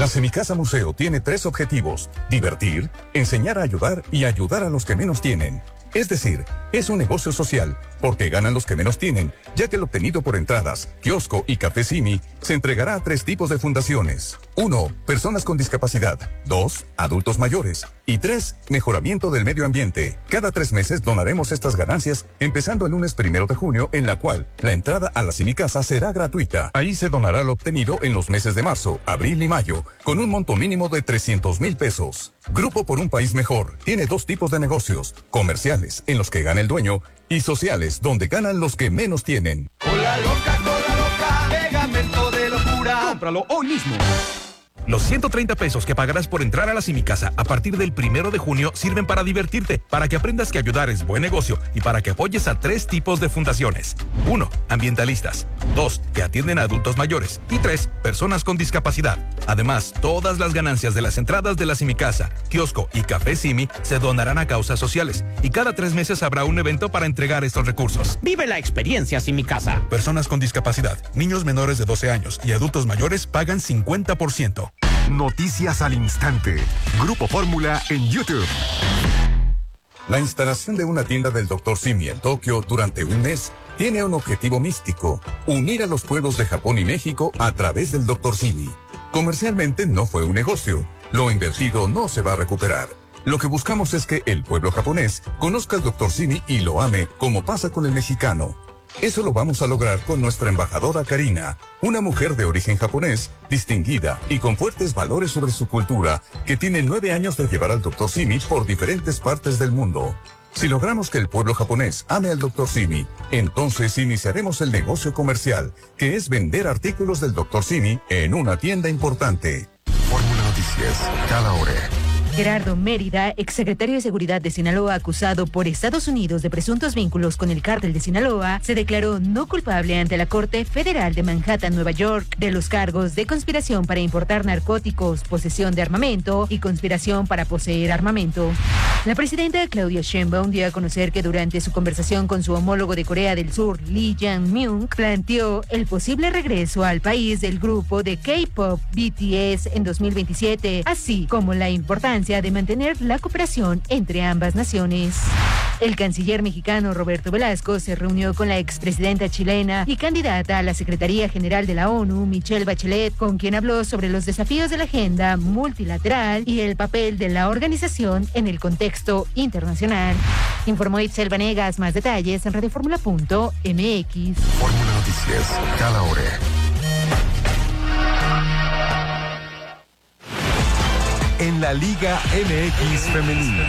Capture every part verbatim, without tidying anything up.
La Semicasa Museo tiene tres objetivos: divertir, enseñar a ayudar y ayudar a los que menos tienen. Es decir, es un negocio social, porque ganan los que menos tienen, ya que el obtenido por entradas, kiosco y café Simi se entregará a tres tipos de fundaciones. Uno, personas con discapacidad. Dos, adultos mayores. Y tres, mejoramiento del medio ambiente. Cada tres meses donaremos estas ganancias, empezando el lunes primero de junio, en la cual la entrada a la Semicasa será gratuita. Ahí se donará lo obtenido en los meses de marzo, abril y mayo, con un monto mínimo de trescientos mil pesos. Grupo por un País Mejor tiene dos tipos de negocios: comerciales, en los que gana el dueño, y sociales, donde ganan los que menos tienen. Cola loca, cola loca, pegamento de locura. Cómpralo hoy mismo. Los ciento treinta pesos que pagarás por entrar a la Semicasa a partir del primero de junio sirven para divertirte, para que aprendas que ayudar es buen negocio y para que apoyes a tres tipos de fundaciones. Uno, ambientalistas. Dos, que atienden a adultos mayores. Y tres, personas con discapacidad. Además, todas las ganancias de las entradas de la Semicasa, kiosco y café Simi se donarán a causas sociales. Y cada tres meses habrá un evento para entregar estos recursos. Vive la experiencia Semicasa. Personas con discapacidad, niños menores de doce años y adultos mayores pagan cincuenta por ciento. Noticias al instante. Grupo Fórmula en YouTube. La instalación de una tienda del doctor Simi en Tokio durante un mes tiene un objetivo místico: unir a los pueblos de Japón y México a través del doctor Simi. Comercialmente no fue un negocio. Lo invertido no se va a recuperar. Lo que buscamos es que el pueblo japonés conozca al doctor Simi y lo ame, como pasa con el mexicano. Eso lo vamos a lograr con nuestra embajadora Karina, una mujer de origen japonés, distinguida y con fuertes valores sobre su cultura, que tiene nueve años de llevar al doctor Simi por diferentes partes del mundo. Si logramos que el pueblo japonés ame al doctor Simi, entonces iniciaremos el negocio comercial, que es vender artículos del doctor Simi en una tienda importante. Fórmula Noticias, cada hora. Gerardo Mérida, exsecretario de Seguridad de Sinaloa, acusado por Estados Unidos de presuntos vínculos con el cártel de Sinaloa, se declaró no culpable ante la Corte Federal de Manhattan, Nueva York, de los cargos de conspiración para importar narcóticos, posesión de armamento y conspiración para poseer armamento. La presidenta Claudia Sheinbaum dio a conocer que durante su conversación con su homólogo de Corea del Sur, Lee Jae-myung, planteó el posible regreso al país del grupo de K-pop B T S en dos mil veintisiete, así como la importancia de mantener la cooperación entre ambas naciones. El canciller mexicano Roberto Velasco se reunió con la expresidenta chilena y candidata a la Secretaría General de la ONU, Michelle Bachelet, con quien habló sobre los desafíos de la agenda multilateral y el papel de la organización en el contexto internacional. Informó Itzel Vanegas. Más detalles en radio fórmula punto m x. Fórmula Noticias, cada hora. En la Liga M X Femenina.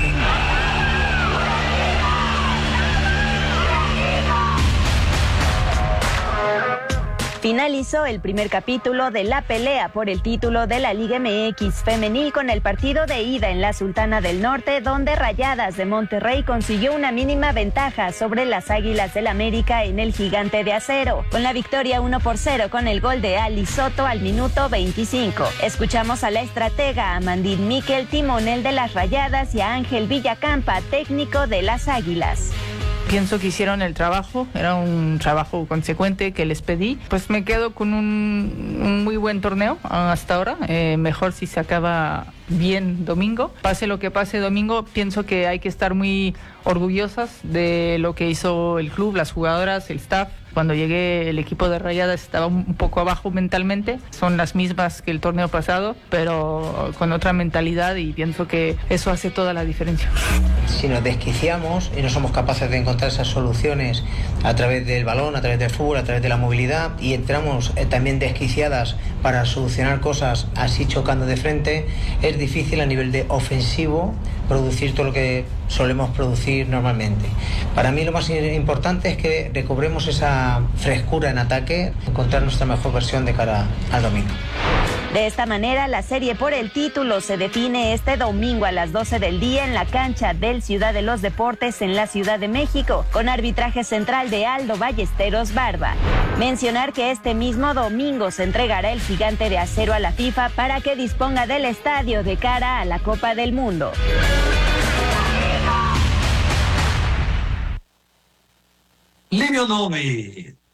Finalizó el primer capítulo de la pelea por el título de la Liga M X Femenil con el partido de ida en la Sultana del Norte, donde Rayadas de Monterrey consiguió una mínima ventaja sobre las Águilas del América en el Gigante de Acero, con la victoria uno por cero con el gol de Ali Soto al minuto veinticinco. Escuchamos a la estratega Amandine Miquel, timonel de las Rayadas, y a Ángel Villacampa, técnico de las Águilas. Pienso que hicieron el trabajo, era un trabajo consecuente que les pedí. Pues me quedo con un, un muy buen torneo hasta ahora, eh, mejor si se acaba bien domingo. Pase lo que pase domingo, pienso que hay que estar muy orgullosas de lo que hizo el club, las jugadoras, el staff. Cuando llegué, el equipo de Rayadas estaba un poco abajo mentalmente. Son las mismas que el torneo pasado, pero con otra mentalidad, y pienso que eso hace toda la diferencia. Si nos desquiciamos y no somos capaces de encontrar esas soluciones a través del balón, a través del fútbol, a través de la movilidad, y entramos eh, también desquiciadas para solucionar cosas así chocando de frente, es difícil a nivel de ofensivo producir todo lo que solemos producir normalmente. Para mí lo más importante es que recobremos esa frescura en ataque, encontrar nuestra mejor versión de cara al domingo. De esta manera, la serie por el título se define este domingo a las doce del día en la cancha del Ciudad de los Deportes en la Ciudad de México, con arbitraje central de Aldo Ballesteros Barba. Mencionar que este mismo domingo se entregará el Gigante de Acero a la FIFA para que disponga del estadio de cara a la Copa del Mundo. Le mio nome